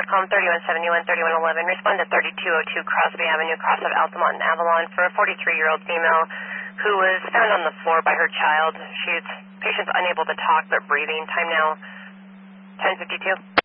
home 3171, 3111. Respond to 3202 Crosby Avenue, cross of Altamont and Avalon for a 43-year-old female who was found on the floor by her child. Patient's unable to talk but breathing. Time now 10:52.